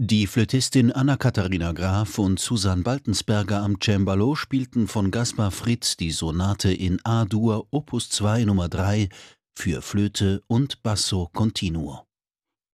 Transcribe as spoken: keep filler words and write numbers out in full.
Die Flötistin Anna-Katharina Graf und Susan Baltensperger am Cembalo spielten von Gaspar Fritz die Sonate in A-Dur Opus zwei Nummer drei für Flöte und Basso continuo.